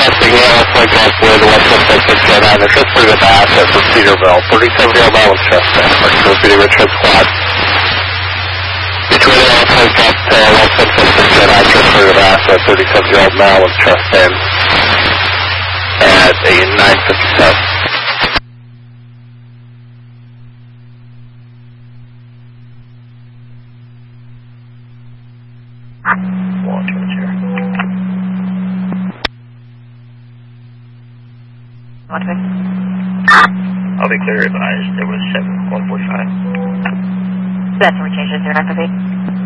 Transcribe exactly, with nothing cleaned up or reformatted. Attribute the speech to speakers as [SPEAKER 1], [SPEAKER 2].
[SPEAKER 1] requesting Yale Point Golf with one seven seven six zero nine. They're transferring the asset from Cedarville. thirty-seven Yale Mountain Chester. Repeating Richard Squad. Between Yale Point Golf to one seven seven six zero nine, transferring the asset thirty-seven Yale Mountain Chester at a nine fifty-seven.
[SPEAKER 2] One, two, zero. I'll be clear advised. There was seven one forty-five.
[SPEAKER 3] That's where we changed it to nine fifty.